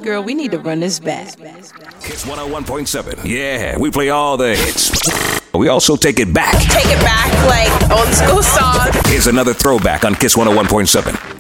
Girl, we need to run this back. Kiss 101.7. Yeah, we play all the hits. We also take it back. Take it back like old school song. Here's another throwback on Kiss 101.7.